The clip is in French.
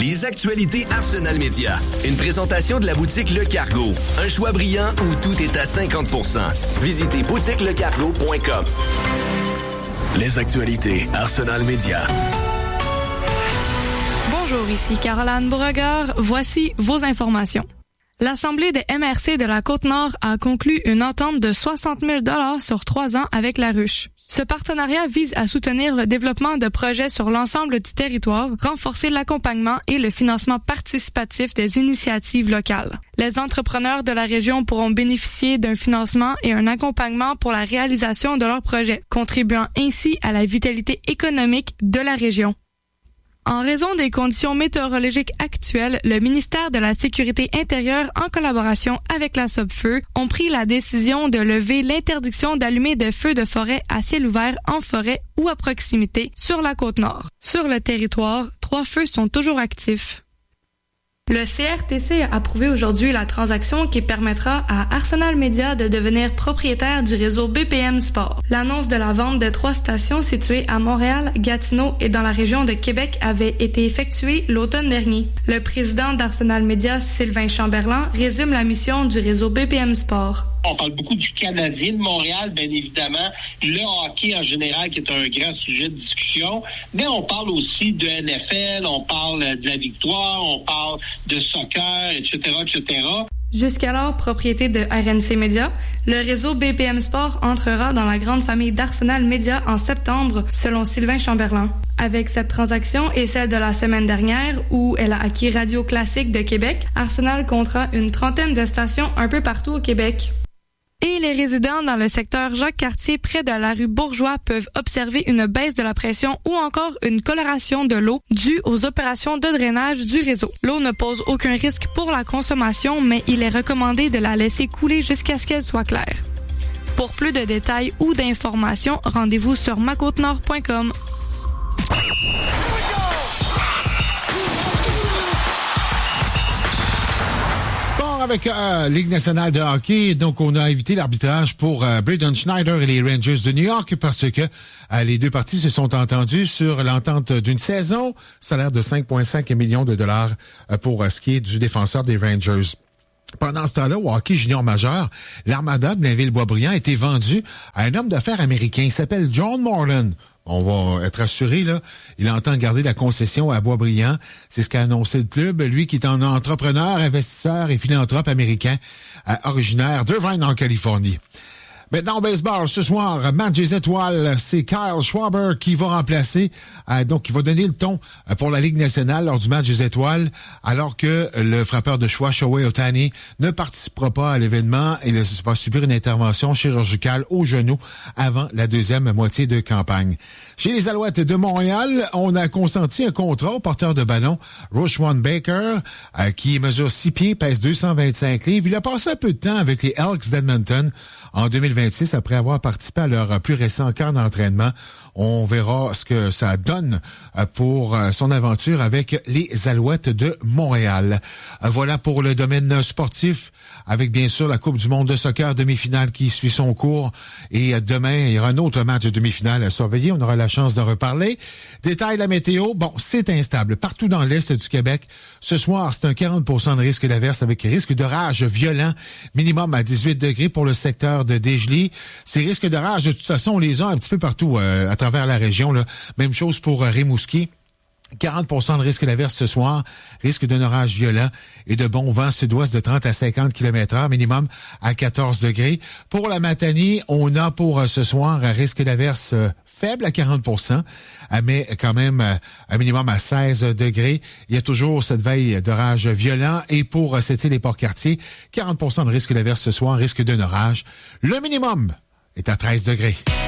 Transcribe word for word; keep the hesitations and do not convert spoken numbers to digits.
Les actualités Arsenal Média. Une présentation de la boutique Le Cargo. Un choix brillant où tout est à cinquante pour cent. Visitez boutique le cargo point com. Les actualités Arsenal Média. Bonjour, ici Caroline Beauregard. Voici vos informations. L'Assemblée des M R C de la Côte-Nord a conclu une entente de soixante mille dollars sur trois ans avec la ruche. Ce partenariat vise à soutenir le développement de projets sur l'ensemble du territoire, renforcer l'accompagnement et le financement participatif des initiatives locales. Les entrepreneurs de la région pourront bénéficier d'un financement et un accompagnement pour la réalisation de leurs projets, contribuant ainsi à la vitalité économique de la région. En raison des conditions météorologiques actuelles, le ministère de la Sécurité intérieure, en collaboration avec la Sopfeu, ont pris la décision de lever l'interdiction d'allumer des feux de forêt à ciel ouvert en forêt ou à proximité sur la Côte-Nord. Sur le territoire, trois feux sont toujours actifs. Le C R T C a approuvé aujourd'hui la transaction qui permettra à Arsenal Média de devenir propriétaire du réseau B P M Sport. L'annonce de la vente des trois stations situées à Montréal, Gatineau et dans la région de Québec avait été effectuée l'automne dernier. Le président d'Arsenal Média, Sylvain Chamberlain, résume la mission du réseau B P M Sport. On parle beaucoup du Canadien de Montréal, bien évidemment, le hockey en général qui est un grand sujet de discussion, mais on parle aussi de N F L, on parle de la victoire, on parle de soccer, et cetera, et cetera. Jusqu'alors propriété de R N C Media, le réseau B P M Sport entrera dans la grande famille d'Arsenal Média en septembre, selon Sylvain Chamberlain. Avec cette transaction et celle de la semaine dernière, où elle a acquis Radio Classique de Québec, Arsenal comptera une trentaine de stations un peu partout au Québec. Et les résidents dans le secteur Jacques-Cartier près de la rue Bourgeois peuvent observer une baisse de la pression ou encore une coloration de l'eau due aux opérations de drainage du réseau. L'eau ne pose aucun risque pour la consommation, mais il est recommandé de la laisser couler jusqu'à ce qu'elle soit claire. Pour plus de détails ou d'informations, rendez-vous sur ma côte nord point com. Avec euh, Ligue nationale de hockey, donc on a invité l'arbitrage pour euh, Braden Schneider et les Rangers de New York parce que euh, les deux parties se sont entendues sur l'entente d'une saison, salaire de cinq virgule cinq millions de dollars euh, pour euh, ce qui est du défenseur des Rangers. Pendant ce temps-là, au hockey junior majeur, l'Armada de Blainville-Boisbriand a été vendue à un homme d'affaires américain. Il s'appelle John Moreland. On va être assuré, là. Il entend garder la concession à Boisbriand. C'est ce qu'a annoncé le club. Lui qui est un entrepreneur, investisseur et philanthrope américain, euh, originaire d'Irvine en Californie. Maintenant, au baseball, ce soir, match des étoiles, c'est Kyle Schwarber qui va remplacer, euh, donc qui va donner le ton euh, pour la Ligue nationale lors du match des étoiles, alors que le frappeur de choix, Shohei Ohtani, ne participera pas à l'événement et va subir une intervention chirurgicale au genou avant la deuxième moitié de campagne. Chez les Alouettes de Montréal, on a consenti un contrat au porteur de ballon, Roschwan Baker, euh, qui mesure six pieds, pèse deux cent vingt-cinq livres. Il a passé un peu de temps avec les Elks d'Edmonton en deux mille vingt-six après avoir participé à leur plus récent camp d'entraînement. On verra ce que ça donne pour son aventure avec les Alouettes de Montréal. Voilà pour le domaine sportif, avec bien sûr la Coupe du monde de soccer demi-finale qui suit son cours. Et demain, il y aura un autre match de demi-finale à surveiller. On aura la chance de reparler. Détail de la météo. Bon, c'est instable. Partout dans l'Est du Québec, ce soir, c'est un quarante pour cent de risque d'averse avec risque d'orage violent, minimum à dix-huit degrés pour le secteur de Desjely. Ces risques d'orage, de toute façon, on les a un petit peu partout euh, à travers la région, là. Même chose pour euh, Rimouski. quarante pour cent de risque d'averse ce soir, risque d'un orage violent et de bon vent sud-ouest de trente à cinquante kilomètres heure, minimum à quatorze degrés. Pour la Matanie, on a pour euh, ce soir un risque d'averse euh, faible à quarante pour cent, mais quand même un minimum à seize degrés. Il y a toujours cette veille d'orage violent. Et pour cette île et Port-Cartier, quarante pour cent de risque d'averse ce soir, risque d'un orage. Le minimum est à treize degrés.